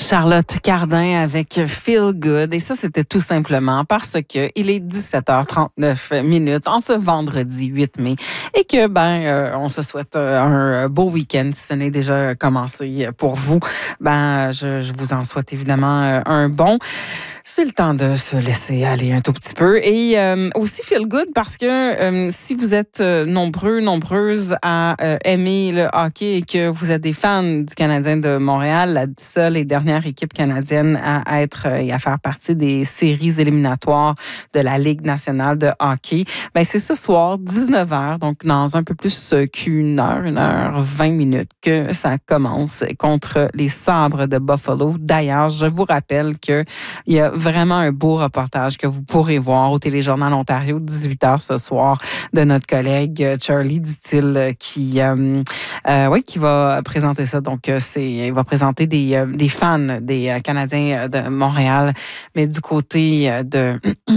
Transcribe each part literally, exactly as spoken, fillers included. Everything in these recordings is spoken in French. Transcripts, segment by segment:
Charlotte Cardin avec Feel Good. Et ça, c'était tout simplement parce que il est dix-sept heures trente-neuf minutes en ce vendredi huit mai et que, ben, euh, on se souhaite un beau week-end si ce n'est déjà commencé pour vous. Ben, je, je vous en souhaite évidemment un bon. C'est le temps de se laisser aller un tout petit peu. Et euh, aussi Feel Good parce que euh, si vous êtes nombreux, nombreuses à euh, aimer le hockey et que vous êtes des fans du Canadien de Montréal, la seule et dernière équipe canadienne à être et à faire partie des séries éliminatoires de la Ligue nationale de hockey, ben c'est ce soir, dix-neuf heures, donc dans un peu plus qu'une heure, une heure vingt minutes que ça commence contre les Sabres de Buffalo. D'ailleurs, je vous rappelle qu'il y a vraiment un beau reportage que vous pourrez voir au Téléjournal Ontario, dix-huit heures ce soir, de notre collègue Charlie Dutil qui, euh, euh, oui, qui va présenter ça. Donc, c'est, il va présenter des, euh, des fans des Canadiens de Montréal, mais du côté de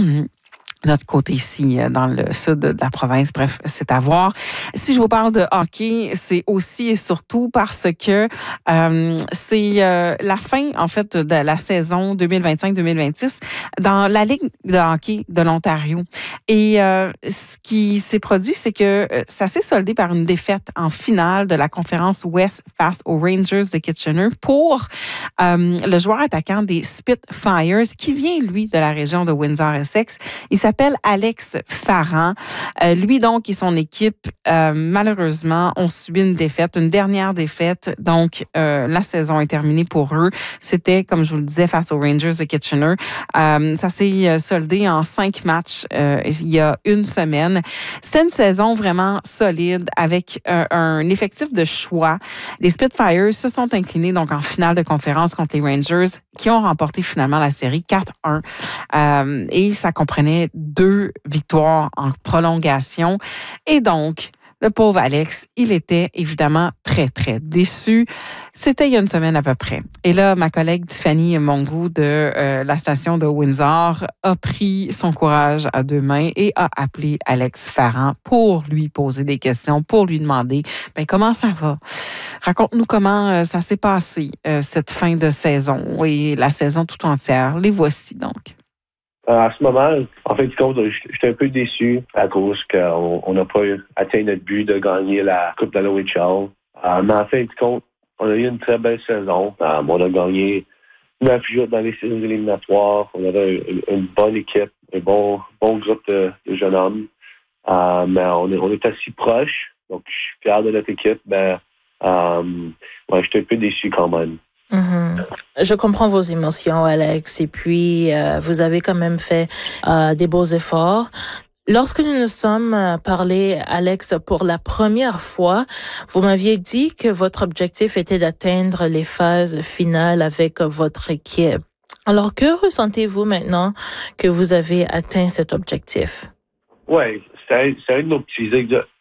notre côté ici, dans le sud de la province. Bref, c'est à voir. Si je vous parle de hockey, c'est aussi et surtout parce que euh, c'est euh, la fin, en fait, de la saison deux mille vingt-cinq deux mille vingt-six dans la Ligue de hockey de l'Ontario. Et euh, ce qui s'est produit, c'est que ça s'est soldé par une défaite en finale de la conférence Ouest face aux Rangers de Kitchener pour euh, le joueur attaquant des Spitfires qui vient, lui, de la région de Windsor-Essex. Il s'appelle s'appelle Alex Farran. Euh, lui, donc, et son équipe, euh, malheureusement, ont subi une défaite, une dernière défaite. Donc, euh, la saison est terminée pour eux. C'était, comme je vous le disais, face aux Rangers de Kitchener. Euh, ça s'est soldé en cinq matchs euh, il y a une semaine. C'est une saison vraiment solide avec euh, un effectif de choix. Les Spitfires se sont inclinés donc en finale de conférence contre les Rangers qui ont remporté finalement la série quatre un. Euh, et ça comprenait deux victoires en prolongation. Et donc, le pauvre Alex, il était évidemment très, très déçu. C'était il y a une semaine à peu près. Et là, ma collègue Tiffany Mongou de euh, la station de Windsor a pris son courage à deux mains et a appelé Alex Farran pour lui poser des questions, pour lui demander ben, comment ça va. Raconte-nous comment euh, ça s'est passé, euh, cette fin de saison et la saison tout entière. Les voici donc. À ce moment, en fait, du compte, j'étais un peu déçu à cause qu'on n'a pas atteint notre but de gagner la Coupe de l'O H L. Euh, mais en fait, du compte, on a eu une très belle saison. Euh, on a gagné neuf jours dans les séries éliminatoires. On avait une, une bonne équipe, un bon, bon groupe de, de jeunes hommes. Euh, mais on est, on est assez proches. Donc, je suis fier de notre équipe. Ben, euh, ouais, j'étais un peu déçu quand même. Mm-hmm. Je comprends vos émotions, Alex, et puis euh, vous avez quand même fait euh, des beaux efforts. Lorsque nous nous sommes parlé, Alex, pour la première fois, vous m'aviez dit que votre objectif était d'atteindre les phases finales avec votre équipe. Alors, que ressentez-vous maintenant que vous avez atteint cet objectif? Oui, c'est, c'est un de nos petits